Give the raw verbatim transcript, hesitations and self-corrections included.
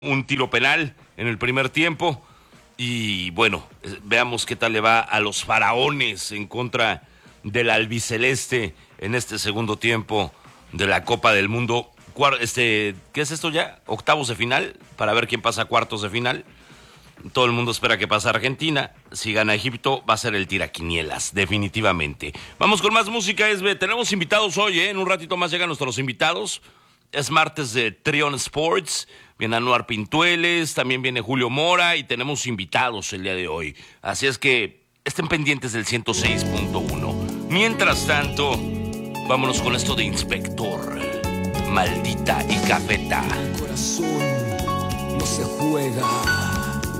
un tiro penal en el primer tiempo. Y bueno, veamos qué tal le va a los faraones en contra del albiceleste en este segundo tiempo de la Copa del Mundo. Este, ¿qué es esto ya? Octavos de final, para ver quién pasa a cuartos de final. Todo el mundo espera que pase Argentina. Si gana Egipto, va a ser el tiraquinielas, definitivamente. Vamos con más música, Esbe. Tenemos invitados hoy, ¿eh? En un ratito más llegan nuestros invitados. Es martes de Trion Sports. Viene Anuar Pintueles, también viene Julio Mora y tenemos invitados el día de hoy. Así es que estén pendientes del ciento seis punto uno. Mientras tanto, vámonos con esto de Inspector. Maldita y Cafeta. El corazón no se juega.